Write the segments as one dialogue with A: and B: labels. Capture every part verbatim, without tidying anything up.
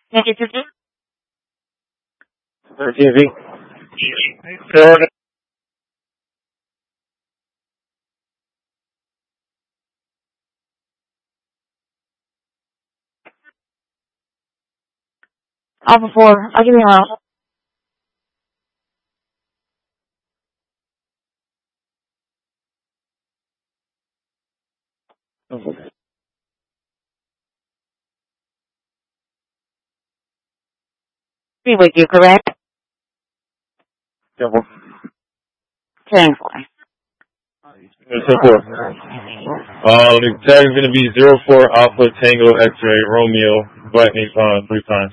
A: Thank you, fifteen.
B: thirteen V.
C: Florida.
A: Alpha four. I'll give you a round.
B: Okay.
A: Be with you, correct?
B: Temple.
A: ten four.
B: Temple. Uh, the tag is going to be zero four Alpha Tango X-Ray Romeo Lightning uh, three times.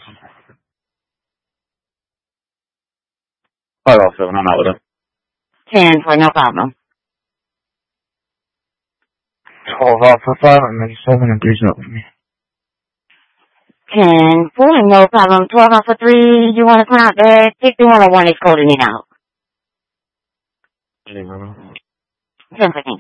B: Five off seven. I'm out with him.
A: ten four. No problem.
C: twelve Alpha five, I'm ninety-seven, and three's up with me.
A: ten four. No problem. twelve Alpha three. You want to come out there? sixty one oh one is coding it out. ten fifteen.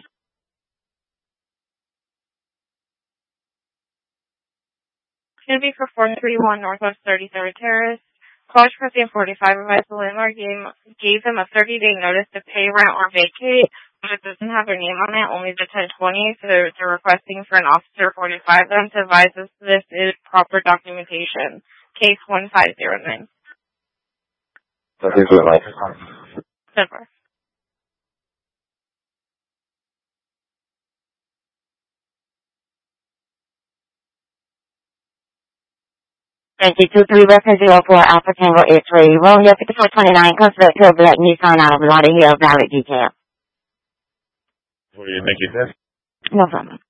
D: Should be for four three one Northwest thirty-third Terrace. College President forty-five advised the landlord gave, gave them a thirty-day notice to pay rent or vacate, but it doesn't have their name on it, only the ten twenty, so they're, they're requesting for an officer forty-five them to advise us this is proper documentation. Case one five zero nine.
B: So here's what like.
D: Super.
A: Thank you. two three reference zero four Alpha Tango X-Ray Romeo fifty-four twenty-nine. Comes back to a black Nissan out of Lauderhill Valley detail.
B: What do you think you said?
A: No problem.